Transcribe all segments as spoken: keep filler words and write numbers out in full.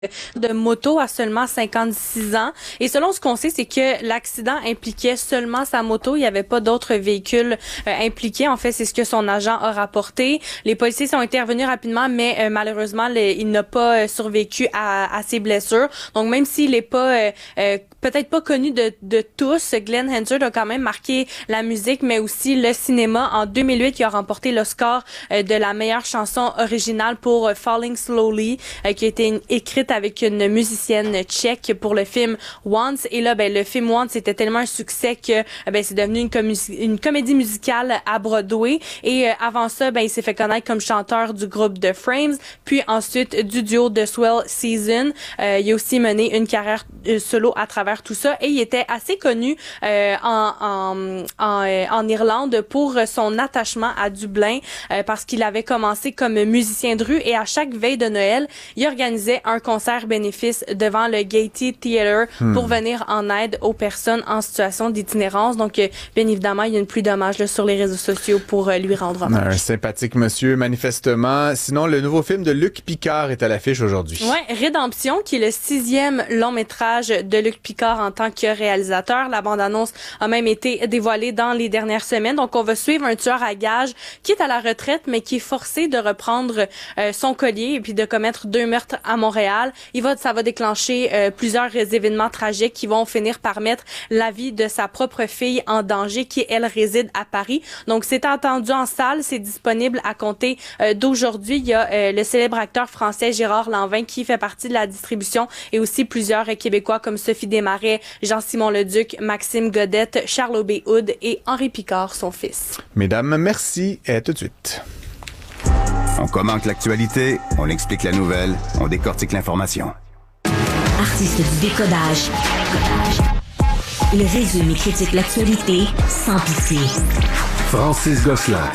de moto à seulement cinquante-six ans. Et selon ce qu'on sait, c'est que l'accident impliquait seulement sa moto. Il n'y avait pas d'autres véhicules euh, impliqués. En fait, c'est ce que son agent a rapporté. Les policiers sont intervenus rapidement, mais euh, malheureusement, le, il n'a pas euh, survécu à, à ses blessures. Donc, même s'il n'est pas euh, euh, peut-être pas connu de, de tous, Glenn Hansard a quand même marqué la musique, mais aussi le cinéma. En deux mille huit, il a remporté l'Oscar euh, de la meilleure chanson originale pour euh, Falling Slowly, euh, qui a été écrite avec une musicienne tchèque pour le film Once. Et là, ben, le film Once était tellement un succès que ben, c'est devenu une, comu- une comédie musicale à Broadway. Et euh, avant ça, ben, il s'est fait connaître comme chanteur du groupe The Frames, puis ensuite du duo The Swell Season. Euh, il a aussi mené une carrière euh, solo à travers tout ça. Et il était assez connu euh, en, en, en, euh, en Irlande pour son attachement à Dublin, euh, parce qu'il avait commencé comme musicien de rue et à chaque veille de Noël, il organisait un concert bénéfice devant le Gaiety Theatre hmm. pour venir en aide aux personnes en situation d'itinérance. Donc, euh, bien évidemment, il y a une pluie d'hommages là, sur les réseaux sociaux pour euh, lui rendre hommage. Un sympathique monsieur, manifestement. Sinon, le nouveau film de Luc Picard est à l'affiche aujourd'hui. Ouais, Rédemption, qui est le sixième long métrage de Luc Picard en tant que réalisateur. La bande-annonce a même été dévoilée dans les dernières semaines. Donc, on va suivre un tueur à gages qui est à la retraite, mais qui est forcé de reprendre euh, son collier et puis de commettre deux meurtres à Montréal. Il va, ça va déclencher euh, plusieurs événements tragiques qui vont finir par mettre la vie de sa propre fille en danger, qui elle réside à Paris. Donc c'est attendu en salle, c'est disponible à compter euh, d'aujourd'hui. Il y a euh, le célèbre acteur français Gérard Lanvin qui fait partie de la distribution et aussi plusieurs euh, Québécois comme Sophie Desmarais, Jean-Simon Leduc, Maxime Godette, Charles Aubé-Houd et Henri Picard, son fils. Mesdames, merci et à tout de suite. On commente l'actualité, on explique la nouvelle, on décortique l'information. Artiste du décodage. Il résume et critique l'actualité sans pitié. Francis Gosselin.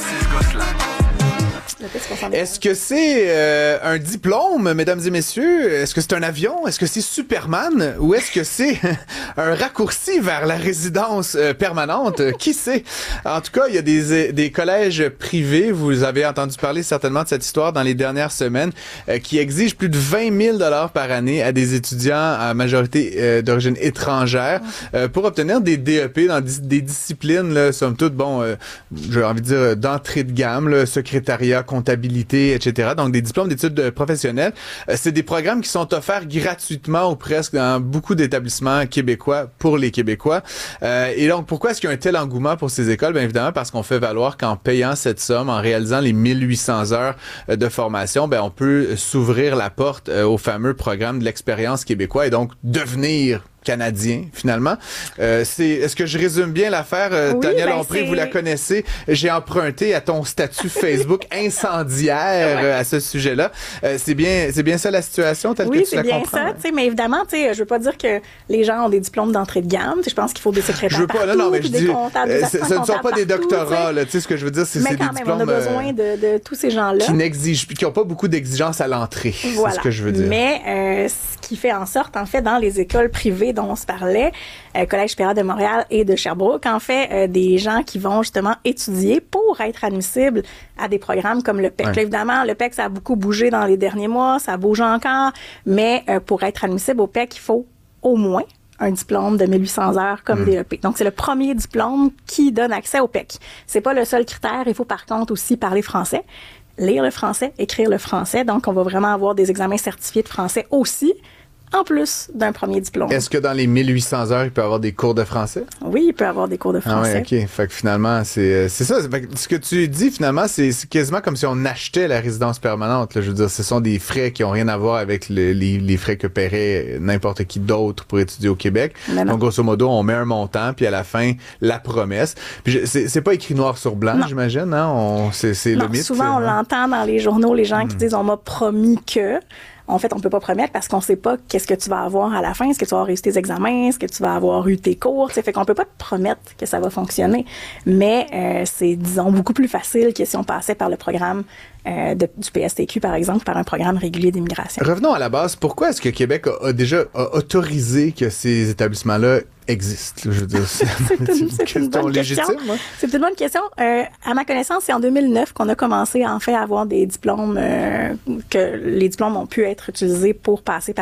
Est-ce que c'est euh, un diplôme, mesdames et messieurs? Est-ce que c'est un avion? Est-ce que c'est Superman? Ou est-ce que c'est un raccourci vers la résidence euh, permanente? Qui sait? En tout cas, il y a des, des collèges privés, vous avez entendu parler certainement de cette histoire dans les dernières semaines, euh, qui exigent plus de vingt mille dollars par année à des étudiants à majorité euh, d'origine étrangère euh, pour obtenir des D E P dans dis- des disciplines, là, somme toute, bon, euh, j'ai envie de dire d'entrée de gamme, là, secrétariat, comptabilité, et cetera. Donc, des diplômes d'études professionnelles. Euh, c'est des programmes qui sont offerts gratuitement ou presque dans beaucoup d'établissements québécois pour les Québécois. Euh, et donc, pourquoi est-ce qu'il y a un tel engouement pour ces écoles? Bien évidemment, parce qu'on fait valoir qu'en payant cette somme, en réalisant les mille huit cents heures de formation, ben on peut s'ouvrir la porte euh, au fameux programme de l'expérience québécois et donc devenir canadien, finalement. Euh, c'est, est-ce que je résume bien l'affaire? Euh, oui, Tania ben Lompré, c'est... vous la connaissez. J'ai emprunté à ton statut Facebook incendiaire ouais. à ce sujet-là. Euh, c'est bien, c'est bien ça la situation, telle oui, que tu la comprends? Oui, c'est bien ça, tu sais, mais évidemment, tu sais, je veux pas dire que les gens ont des diplômes d'entrée de gamme. Je pense qu'il faut des secrétaires je veux pas, partout, non, non, mais je dis, des comptables, des ce ne sont pas des doctorats, tu sais, ce que je veux dire, c'est, mais c'est quand des même, diplômes... on a besoin de, de tous ces gens-là. Qui n'exigent, qui n'ont pas beaucoup d'exigences à l'entrée, voilà. C'est ce que je veux dire. Mais euh, ce qui fait en sorte, en fait, dans les écoles privées dont on se parlait, Euh, Collège supérieur de Montréal et de Sherbrooke, en fait, euh, des gens qui vont justement étudier pour être admissibles à des programmes comme le P E C. Ouais. Là, évidemment, le P E C, ça a beaucoup bougé dans les derniers mois, ça bouge encore, mais euh, pour être admissible au P E C, il faut au moins un diplôme de mille huit cents heures comme mmh. D E P. Donc, c'est le premier diplôme qui donne accès au P E C. C'est pas le seul critère, il faut par contre aussi parler français, lire le français, écrire le français. Donc, on va vraiment avoir des examens certifiés de français aussi, en plus d'un premier diplôme. Est-ce que dans les mille huit cents heures, il peut y avoir des cours de français? Oui, il peut y avoir des cours de français. Ah oui, OK. Fait que finalement, c'est, c'est ça. Fait que ce que tu dis, finalement, c'est, c'est quasiment comme si on achetait la résidence permanente. Là. Je veux dire, ce sont des frais qui ont rien à voir avec le, les, les frais que paierait n'importe qui d'autre pour étudier au Québec. Donc, grosso modo, on met un montant, puis à la fin, la promesse. Puis je, c'est, c'est pas écrit noir sur blanc, non. J'imagine, hein? On, c'est, c'est non, le mythe. Souvent, on hein? l'entend dans les journaux, les gens mmh. qui disent « on m'a promis que ». En fait, on peut pas promettre parce qu'on sait pas qu'est-ce que tu vas avoir à la fin. Est-ce que tu vas avoir réussi tes examens? Est-ce que tu vas avoir eu tes cours? T'sais, fait qu'on peut pas te promettre que ça va fonctionner. Mais euh, c'est, disons, beaucoup plus facile que si on passait par le programme euh, de, du P S T Q, par exemple, par un programme régulier d'immigration. Revenons à la base. Pourquoi est-ce que Québec a, a déjà a autorisé que ces établissements-là existent? Je veux dire, c'est, c'est une, c'est c'est une bonne légitime, question. Hein? C'est une bonne question. Euh, à ma connaissance, c'est en deux mille neuf qu'on a commencé en fait à avoir des diplômes, euh, que les diplômes ont pu être utilisés pour passer par